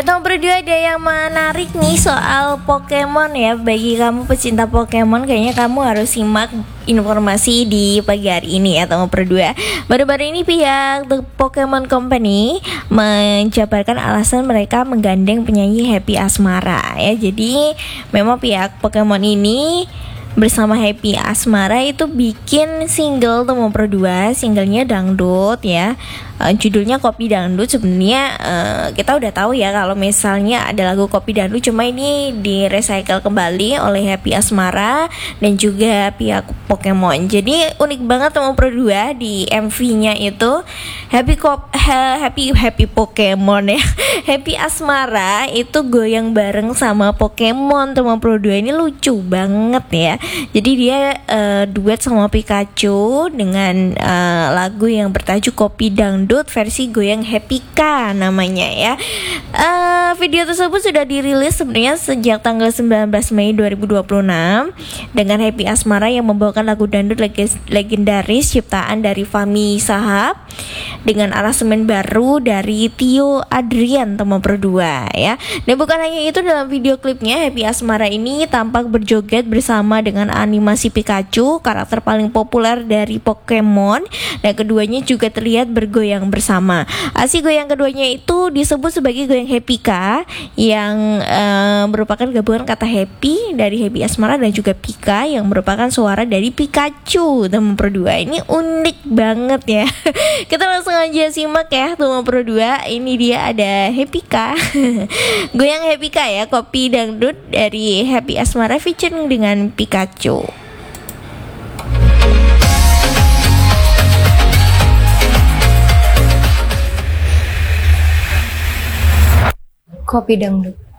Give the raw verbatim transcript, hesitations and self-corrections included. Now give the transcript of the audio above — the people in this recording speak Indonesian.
Nomor dua ada yang menarik nih soal Pokemon ya. Bagi kamu pecinta Pokemon, kayaknya kamu harus simak informasi di pagi hari ini ya. Nomor dua, baru-baru ini pihak The Pokemon Company menjabarkan alasan mereka menggandeng penyanyi Happy Asmara ya. Jadi memang pihak Pokemon ini bersama Happy Asmara itu bikin single nomor dua, singlenya Dangdut ya. Uh, judulnya Kopi Dangdut. Sebenarnya uh, kita udah tahu ya kalau misalnya ada lagu Kopi Dangdut, cuma ini di recycle kembali oleh Happy Asmara dan juga pihak Pokemon. Jadi unik banget nomor dua di M V-nya itu Happy Kop ha, Happy Happy Pokemon ya. Happy Asmara itu goyang bareng sama Pokemon. Nomor dua ini lucu banget ya. Jadi dia uh, duet sama Pikachu dengan uh, lagu yang bertajuk Kopi Dangdut versi goyang Happy K namanya ya. Uh, video tersebut sudah dirilis sebenarnya sejak tanggal sembilan belas Mei dua ribu dua puluh enam dengan Happy Asmara yang membawakan lagu dangdut leg- legendaris ciptaan dari Fahmi Sahab dengan aransemen baru dari Tio Adrian nomor dua ya. Dan bukan hanya itu, dalam video klipnya Happy Asmara ini tampak berjoget bersama dengan animasi Pikachu, karakter paling populer dari Pokemon, dan keduanya juga terlihat bergoyang bersama. Aksi goyang keduanya itu disebut sebagai goyang Happy K yang uh, merupakan gabungan kata happy dari Happy Asmara dan juga Pika yang merupakan suara dari Pikachu. Nomor dua ini unik banget ya. Kita langsung aja simak ya nomor dua. Ini dia ada Happy K. Goyang Happy K ya, Kopi Dangdut dari Happy Asmara featuring dengan Pikachu. Kopi Dangdut.